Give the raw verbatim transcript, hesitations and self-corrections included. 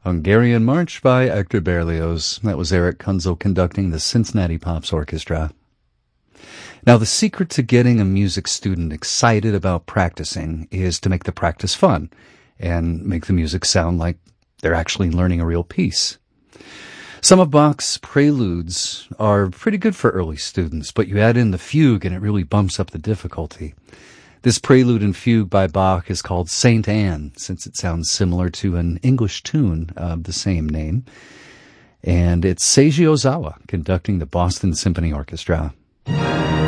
Hungarian March by Hector Berlioz. That was Eric Kunzel conducting the Cincinnati Pops Orchestra. Now, the secret to getting a music student excited about practicing is to make the practice fun and make the music sound like they're actually learning a real piece. Some of Bach's preludes are pretty good for early students, but you add in the fugue and it really bumps up the difficulty. This prelude and fugue by Bach is called Saint Anne, since it sounds similar to an English tune of the same name. And it's Seiji Ozawa conducting the Boston Symphony Orchestra.